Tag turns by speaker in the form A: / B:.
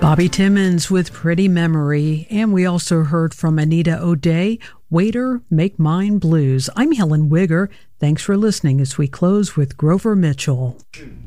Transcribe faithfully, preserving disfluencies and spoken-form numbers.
A: Bobby Timmons with Pretty Memory, and we also heard from Anita O'Day, Waiter, Make Mine Blues. I'm Helen Wigger. Thanks for listening as we close with Grover Mitchell.